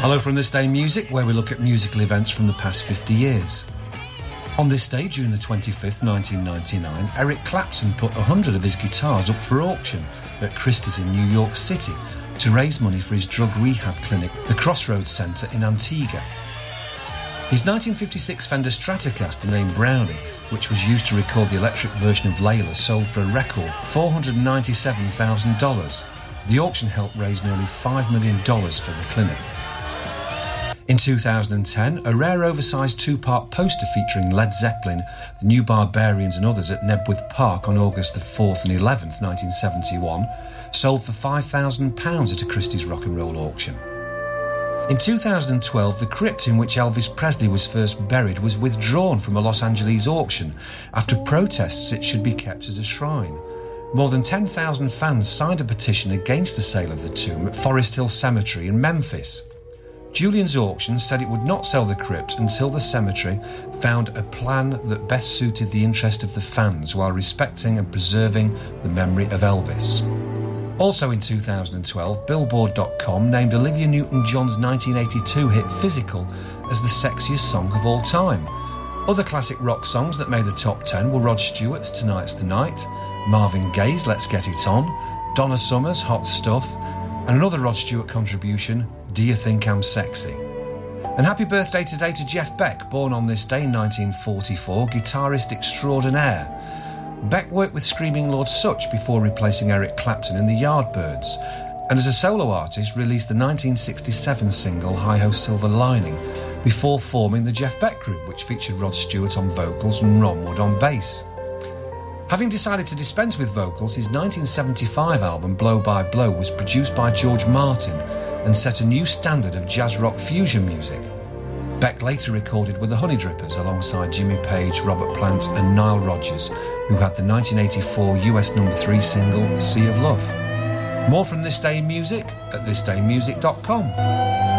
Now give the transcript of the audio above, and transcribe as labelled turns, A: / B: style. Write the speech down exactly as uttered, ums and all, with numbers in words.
A: Hello from This Day Music, where we look at musical events from the past fifty years. On this day, June the twenty-fifth, nineteen ninety-nine, Eric Clapton put one hundred of his guitars up for auction at Christie's in New York City to raise money for his drug rehab clinic, the Crossroads Centre in Antigua. His nineteen fifty-six Fender Stratocaster named Brownie, which was used to record the electric version of Layla, sold for a record four hundred ninety-seven thousand dollars. The auction helped raise nearly five million dollars for the clinic. In two thousand ten, a rare oversized two-part poster featuring Led Zeppelin, the New Barbarians and others at Nebworth Park on August the fourth and eleventh, nineteen seventy-one, sold for five thousand pounds at a Christie's Rock and Roll auction. In two thousand twelve, the crypt in which Elvis Presley was first buried was withdrawn from a Los Angeles auction after protests it should be kept as a shrine. More than ten thousand fans signed a petition against the sale of the tomb at Forest Hill Cemetery in Memphis. Julian's Auction said it would not sell the crypt until the cemetery found a plan that best suited the interest of the fans while respecting and preserving the memory of Elvis. Also in two thousand twelve, Billboard dot com named Olivia Newton-John's nineteen eighty-two hit Physical as the sexiest song of all time. Other classic rock songs that made the top ten were Rod Stewart's Tonight's the Night, Marvin Gaye's Let's Get It On, Donna Summer's Hot Stuff, and another Rod Stewart contribution, Do You Think I'm Sexy? And happy birthday today to Jeff Beck, born on this day in nineteen forty-four, guitarist extraordinaire. Beck worked with Screaming Lord Sutch before replacing Eric Clapton in the Yardbirds, and as a solo artist released the nineteen sixty-seven single Hi-Ho Silver Lining before forming the Jeff Beck Group, which featured Rod Stewart on vocals and Ron Wood on bass. Having decided to dispense with vocals, his nineteen seventy-five album Blow by Blow was produced by George Martin and set a new standard of jazz rock fusion music. Beck later recorded with the Honey Drippers alongside Jimmy Page, Robert Plant and Nile Rodgers, who had the nineteen eighty-four U S number three single Sea of Love. More from This Day in Music at this day music dot com.